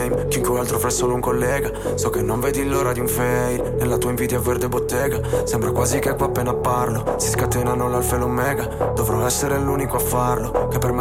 fame. Chiunque altro fra solo un collega. So che non vedi l'ora di un fade. Nella tua invidia verde bottega. Sembra quasi che qua appena parlo si scatenano l'alfa e l'omega. Dovrò essere l'unico a farlo, che per me